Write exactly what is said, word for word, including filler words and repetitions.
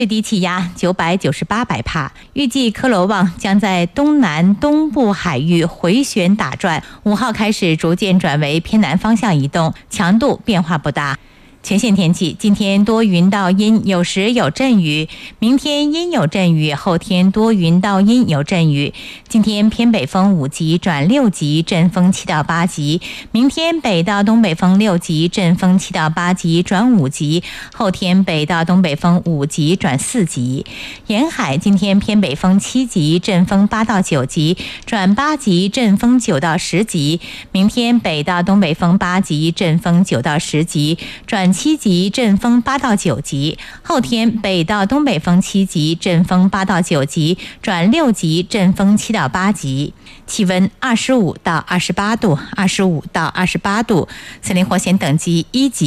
最低气压九百九十八百帕，预计科罗旺将在东南东部海域回旋打转，五号开始逐渐转为偏南方向移动，强度变化不大。全县天气，今天多云到阴，有时有阵雨；明天阴有阵雨，后天多云到阴有阵雨。今天偏北风五级转六级，阵风七到八级；明天北到东北风六级，阵风七到八级转五级；后天北到东北风五级转四级。沿海今天偏北风七级，阵风八到九级转八级，阵风九到十级；明天北到东北风八级，阵风九到十级转七级，阵风八到九级；后天北到东北风七级，阵风八到九级转六级，阵风七到八级。气温二十五到二十八度，二十五到二十八度，森林火险等级一级。